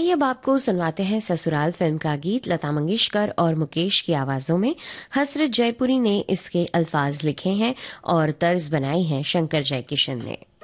आइए अब आपको सुनवाते हैं ससुराल फिल्म का गीत। लता मंगेशकर और मुकेश की आवाजों में हसरत जयपुरी ने इसके अल्फाज लिखे हैं और तर्ज बनाई है शंकर जयकिशन ने।